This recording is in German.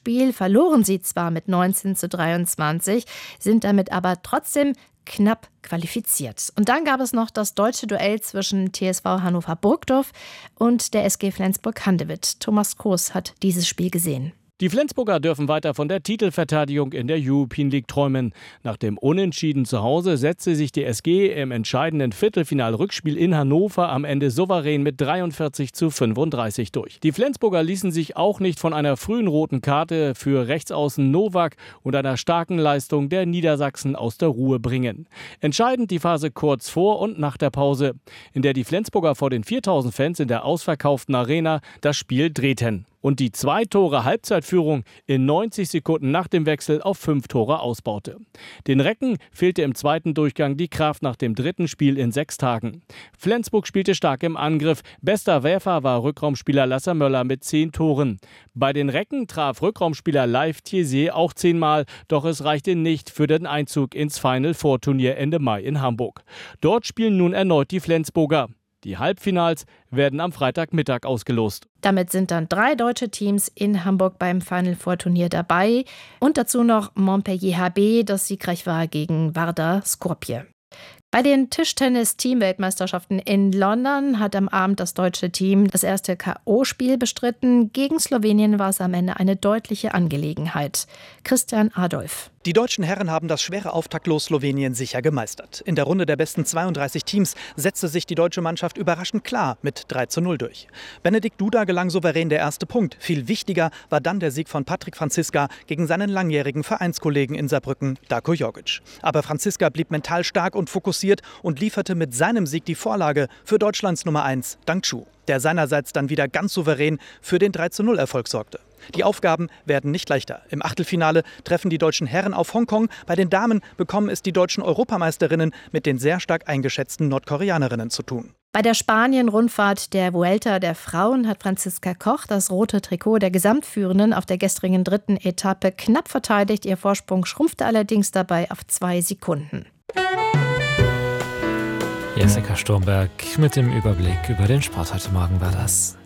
Spiel verloren sie zwar mit 19:23, sind damit aber trotzdem knapp qualifiziert. Und dann gab es noch das deutsche Duell zwischen TSV Hannover-Burgdorf und der SG Flensburg-Handewitt. Thomas Kroos hat dieses Spiel gesehen. Die Flensburger dürfen weiter von der Titelverteidigung in der European League träumen. Nach dem Unentschieden zu Hause setzte sich die SG im entscheidenden Viertelfinal-Rückspiel in Hannover am Ende souverän mit 43:35 durch. Die Flensburger ließen sich auch nicht von einer frühen roten Karte für Rechtsaußen Nowak und einer starken Leistung der Niedersachsen aus der Ruhe bringen. Entscheidend die Phase kurz vor und nach der Pause, in der die Flensburger vor den 4000 Fans in der ausverkauften Arena das Spiel drehten und die 2-Tore-Halbzeitführung in 90 Sekunden nach dem Wechsel auf 5 Tore ausbaute. Den Recken fehlte im zweiten Durchgang die Kraft nach dem dritten Spiel in 6 Tagen. Flensburg spielte stark im Angriff. Bester Werfer war Rückraumspieler Lasse Möller mit 10 Toren. Bei den Recken traf Rückraumspieler Leif Thiesier auch 10-mal, doch es reichte nicht für den Einzug ins Final-Four-Turnier Ende Mai in Hamburg. Dort spielen nun erneut die Flensburger. Die Halbfinals werden am Freitagmittag ausgelost. Damit sind dann 3 deutsche Teams in Hamburg beim Final-Four-Turnier dabei. Und dazu noch Montpellier HB, das siegreich war gegen Vardar Skopje. Bei den Tischtennis-Teamweltmeisterschaften in London hat am Abend das deutsche Team das erste K.O.-Spiel bestritten. Gegen Slowenien war es am Ende eine deutliche Angelegenheit. Christian Adolf. Die deutschen Herren haben das schwere Auftaktlos Slowenien sicher gemeistert. In der Runde der besten 32 Teams setzte sich die deutsche Mannschaft überraschend klar mit 3:0 durch. Benedikt Duda gelang souverän der erste Punkt. Viel wichtiger war dann der Sieg von Patrik Franziska gegen seinen langjährigen Vereinskollegen in Saarbrücken, Darko Jogic. Aber Franziska blieb mental stark und fokussiert und lieferte mit seinem Sieg die Vorlage für Deutschlands Nummer 1, Dang Chu, der seinerseits dann wieder ganz souverän für den 3:0-Erfolg sorgte. Die Aufgaben werden nicht leichter. Im Achtelfinale treffen die deutschen Herren auf Hongkong. Bei den Damen bekommen es die deutschen Europameisterinnen mit den sehr stark eingeschätzten Nordkoreanerinnen zu tun. Bei der Spanien-Rundfahrt der Vuelta der Frauen hat Franziska Koch das rote Trikot der Gesamtführenden auf der gestrigen 3. Etappe knapp verteidigt. Ihr Vorsprung schrumpfte allerdings dabei auf 2 Sekunden. Jessica Sturmberg mit dem Überblick über den Sport heute Morgen war das.